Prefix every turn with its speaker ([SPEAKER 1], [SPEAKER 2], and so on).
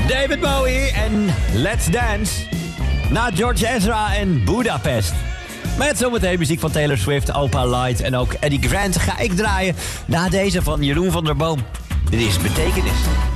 [SPEAKER 1] David Bowie en Let's Dance. Na George Ezra en Budapest. Met zometeen muziek van Taylor Swift, Opa Light en ook Eddie Grant ga ik draaien. Na deze van Jeroen van der Boom. Dit is Betekenis.